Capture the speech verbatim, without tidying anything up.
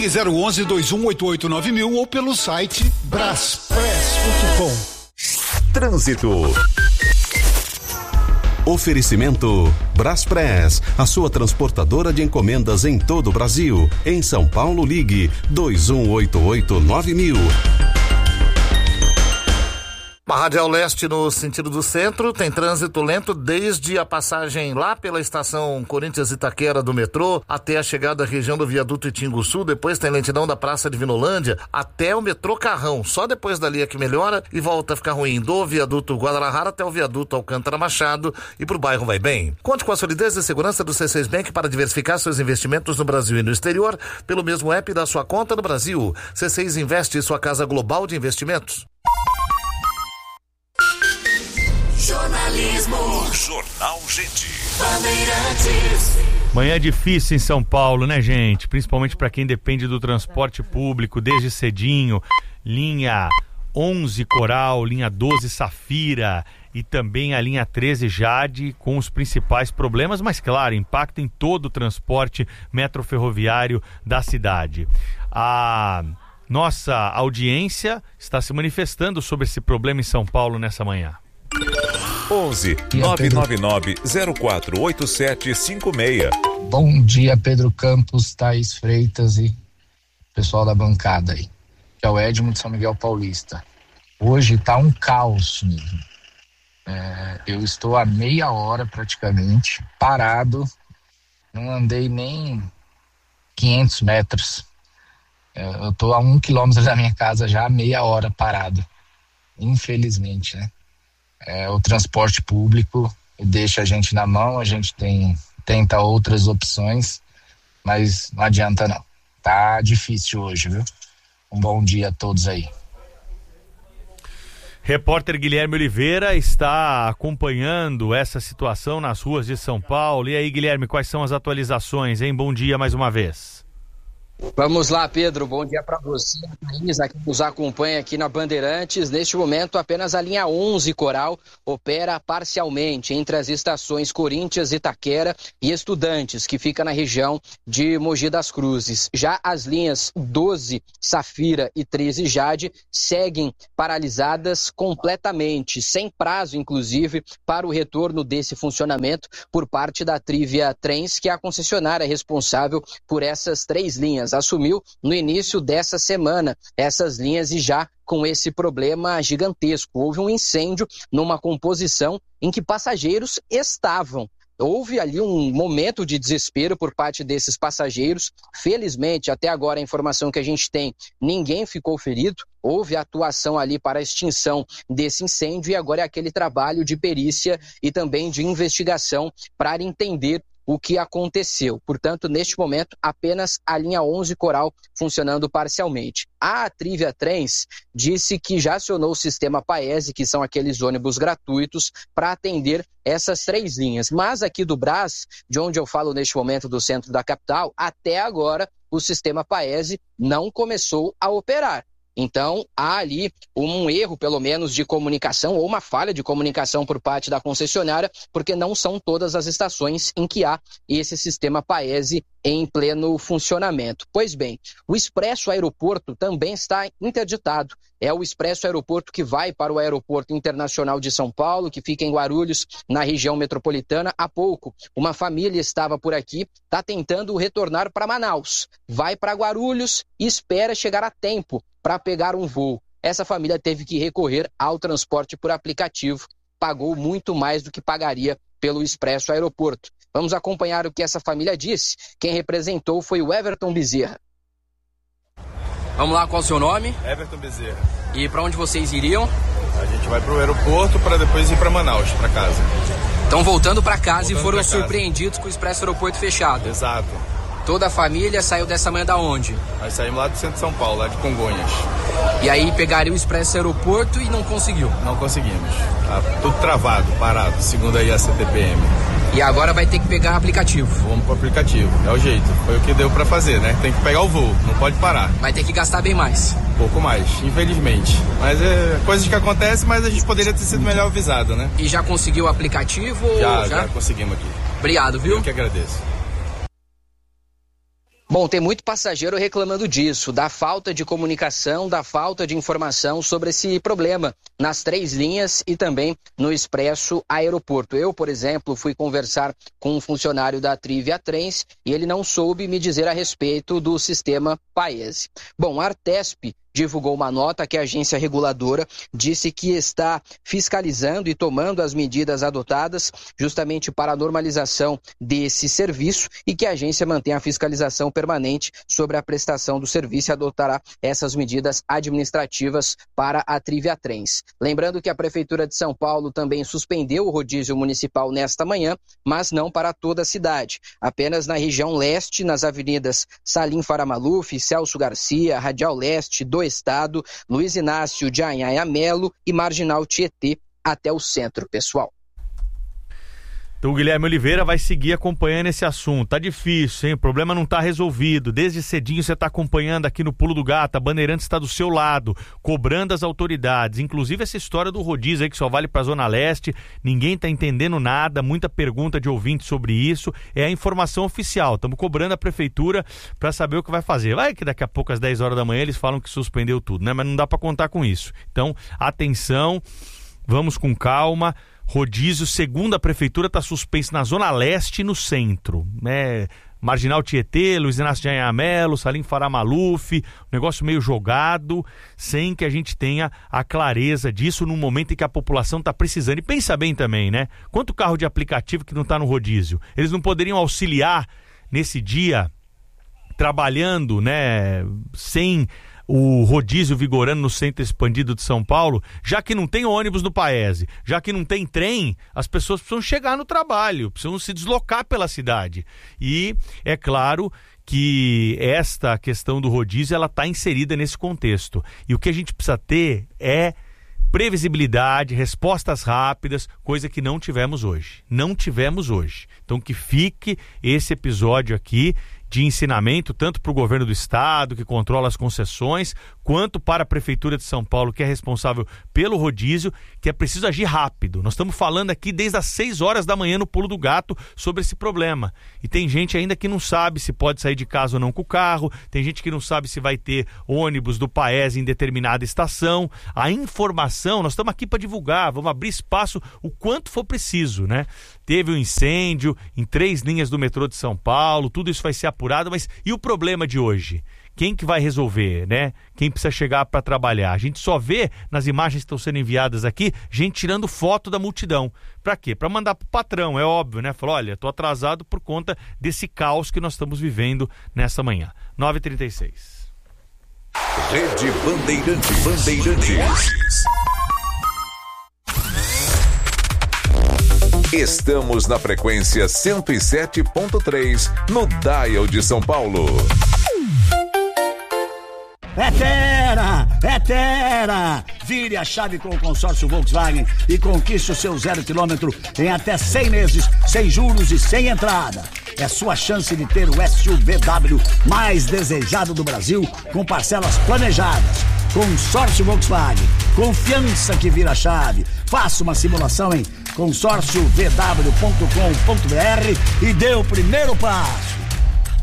Ligue zero onze, dois um oito oito, nove mil ou pelo site braspress ponto com. Trânsito. Oferecimento Braspress, a sua transportadora de encomendas em todo o Brasil. Em São Paulo, ligue dois um oito oito, nove mil. Radial Leste no sentido do centro, tem trânsito lento desde a passagem lá pela estação Corinthians Itaquera do metrô até a chegada à região do viaduto Itinguçu, depois tem lentidão da Praça de Vinolândia até o metrô Carrão, só depois dali é que melhora e volta a ficar ruim do viaduto Guadalajara até o viaduto Alcântara Machado e pro bairro Vai Bem. Conte com a solidez e segurança do C seis Bank para diversificar seus investimentos no Brasil e no exterior pelo mesmo app da sua conta no Brasil. C seis Investe, sua casa global de investimentos. Jornalismo. Jornal Gente. Bandeirantes. Manhã difícil em São Paulo, né, gente? Principalmente para quem depende do transporte público desde cedinho. Linha onze Coral, linha doze Safira e também a linha treze Jade com os principais problemas, mas claro, impacta em todo o transporte metroferroviário da cidade. A nossa audiência está se manifestando sobre esse problema em São Paulo nessa manhã. onze, nove nove nove, zero quatro oito sete cinco seis. Bom dia, Pedro Campos, Thaís Freitas e pessoal da bancada aí. Que é o Edmo de São Miguel Paulista. Hoje tá um caos mesmo. É, eu estou há meia hora praticamente parado, não andei nem quinhentos metros. É, eu tô a um quilômetro da minha casa já há meia hora parado. Infelizmente, né? É, o transporte público deixa a gente na mão, a gente tem, tenta outras opções, mas não adianta não. Tá difícil hoje, viu? Um bom dia a todos aí. Repórter Guilherme Oliveira está acompanhando essa situação nas ruas de São Paulo. E aí, Guilherme, quais são as atualizações, hein? Bom dia mais uma vez. Vamos lá, Pedro, bom dia para você, Thaís, aqui nos acompanha aqui na Bandeirantes. Neste momento, apenas a linha onze Coral opera parcialmente entre as estações Corinthians, Itaquera e Estudantes, que fica na região de Mogi das Cruzes. Já as linhas doze Safira e treze Jade seguem paralisadas completamente, sem prazo, inclusive, para o retorno desse funcionamento por parte da Trivia Trens, que é a concessionária responsável por essas três linhas. Assumiu no início dessa semana essas linhas e já com esse problema gigantesco. Houve um incêndio numa composição em que passageiros estavam. Houve ali um momento de desespero por parte desses passageiros. Felizmente, até agora a informação que a gente tem, ninguém ficou ferido. Houve atuação ali para a extinção desse incêndio e agora é aquele trabalho de perícia e também de investigação para entender o que aconteceu. Portanto, neste momento, apenas a linha onze Coral funcionando parcialmente. A Trivia Trens disse que já acionou o sistema Paese, que são aqueles ônibus gratuitos, para atender essas três linhas. Mas aqui do Brás, de onde eu falo neste momento do centro da capital, até agora o sistema Paese não começou a operar. Então, há ali um erro, pelo menos, de comunicação ou uma falha de comunicação por parte da concessionária, porque não são todas as estações em que há esse sistema Paese em pleno funcionamento. Pois bem, o Expresso Aeroporto também está interditado. É o Expresso Aeroporto que vai para o Aeroporto Internacional de São Paulo, que fica em Guarulhos, na região metropolitana. Há pouco, uma família estava por aqui, está tentando retornar para Manaus. Vai para Guarulhos e espera chegar a tempo para pegar um voo. Essa família teve que recorrer ao transporte por aplicativo, pagou muito mais do que pagaria pelo Expresso Aeroporto. Vamos acompanhar o que essa família disse. Quem representou foi o Everton Bezerra. Vamos lá, qual o seu nome? Everton Bezerra. E para onde vocês iriam? A gente vai para o aeroporto para depois ir para Manaus, para casa. Então voltando para casa voltando e foram casa. surpreendidos com o Expresso Aeroporto fechado. Exato. Toda a família saiu dessa manhã da onde? Nós saímos lá do centro de São Paulo, lá de Congonhas. E aí pegaram o Expresso Aeroporto e não conseguiu? Não conseguimos. Tá tudo travado, parado, segundo aí a C T P M. E agora vai ter que pegar aplicativo? Vamos pro aplicativo, é o jeito. Foi o que deu pra fazer, né? Tem que pegar o voo, não pode parar. Vai ter que gastar bem mais? Um pouco mais, infelizmente. Mas é coisas que acontecem, mas a gente poderia ter sido melhor avisado, né? E já conseguiu o aplicativo? Já, já, já conseguimos aqui. Obrigado, viu? Eu que agradeço. Bom, tem muito passageiro reclamando disso, da falta de comunicação, da falta de informação sobre esse problema nas três linhas e também no Expresso Aeroporto. Eu, por exemplo, fui conversar com um funcionário da Trivia Trens e ele não soube me dizer a respeito do sistema Paese. Bom, a Artesp divulgou uma nota que a agência reguladora disse que está fiscalizando e tomando as medidas adotadas justamente para a normalização desse serviço e que a agência mantém a fiscalização permanente sobre a prestação do serviço e adotará essas medidas administrativas para a Trivia Trens. Lembrando que a Prefeitura de São Paulo também suspendeu o rodízio municipal nesta manhã, mas não para toda a cidade. Apenas na região leste, nas avenidas Salim Faramaluf, Celso Garcia, Radial Leste, do Estado, Luiz Inácio de Anhaia Melo e Marginal Tietê até o centro, pessoal. Então o Guilherme Oliveira vai seguir acompanhando esse assunto. Tá difícil, hein? O problema não tá resolvido. Desde cedinho você tá acompanhando aqui no Pulo do Gato. A Bandeirantes está do seu lado, cobrando as autoridades. Inclusive essa história do rodízio aí que só vale pra Zona Leste. Ninguém tá entendendo nada. Muita pergunta de ouvinte sobre isso. É a informação oficial. Estamos cobrando a prefeitura para saber o que vai fazer. Vai que daqui a pouco às dez horas da manhã eles falam que suspendeu tudo, né? Mas não dá para contar com isso. Então, atenção, vamos com calma. Rodízio, segundo a prefeitura, está suspenso na Zona Leste e no centro, né? Marginal Tietê, Luiz Inácio de Anhaia Melo, Salim Faramaluf, um negócio meio jogado, sem que a gente tenha a clareza disso num momento em que a população está precisando. E pensa bem também, né? Quanto carro de aplicativo que não está no rodízio? Eles não poderiam auxiliar nesse dia, trabalhando, né, sem o rodízio vigorando no centro expandido de São Paulo, já que não tem ônibus no Paese, já que não tem trem, as pessoas precisam chegar no trabalho, precisam se deslocar pela cidade. E é claro que esta questão do rodízio, ela está inserida nesse contexto. E o que a gente precisa ter é previsibilidade, respostas rápidas, coisa que não tivemos hoje. Não tivemos hoje. Então que fique esse episódio aqui de ensinamento, tanto para o governo do estado, que controla as concessões, quanto para a Prefeitura de São Paulo, que é responsável pelo rodízio, que é preciso agir rápido. Nós estamos falando aqui desde as seis horas da manhã no Pulo do Gato sobre esse problema. E tem gente ainda que não sabe se pode sair de casa ou não com o carro, tem gente que não sabe se vai ter ônibus do Paese em determinada estação. A informação, nós estamos aqui para divulgar, vamos abrir espaço o quanto for preciso, né? Teve um incêndio em três linhas do metrô de São Paulo, tudo isso vai ser apurado, mas e o problema de hoje? Quem que vai resolver, né? Quem precisa chegar para trabalhar? A gente só vê nas imagens que estão sendo enviadas aqui, gente tirando foto da multidão. Para quê? Para mandar pro patrão, é óbvio, né? Falou, olha, tô atrasado por conta desse caos que nós estamos vivendo nessa manhã. nove e trinta e seis. Rede Bandeirantes. Bandeirantes. Estamos na frequência cento e sete ponto três, no Dial de São Paulo. É Terra! É Terra! Vire a chave com o consórcio Volkswagen e conquiste o seu zero quilômetro em até cem meses, sem juros e sem entrada. É sua chance de ter o S U V W mais desejado do Brasil, com parcelas planejadas. Consórcio Volkswagen. Confiança que vira chave. Faça uma simulação em consórcio v w ponto com ponto b r e dê o primeiro passo.